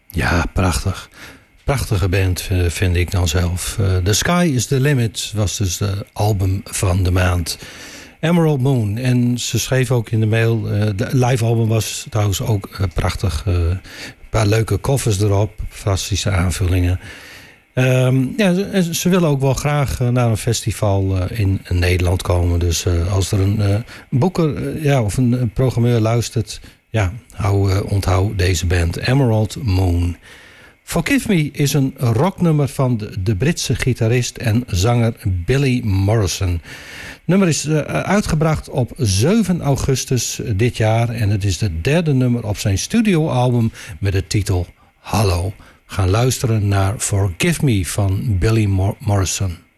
Ja, prachtig. Prachtige band vind ik dan zelf. The Sky is the Limit was dus de album van de maand. Emerald Moon. En ze schreef ook in de mail... de live album was trouwens ook prachtig. Een paar leuke covers erop. Fantastische aanvullingen. Ze willen ook wel graag naar een festival in Nederland komen. Dus als er een boeker of een programmeur luistert... onthoud deze band. Emerald Moon. Forgive Me is een rocknummer van de Britse gitarist en zanger Billy Morrison. Het nummer is uitgebracht op 7 augustus dit jaar. En het is de derde nummer op zijn studioalbum met de titel Hallo. Gaan luisteren naar Forgive Me van Billy Morrison.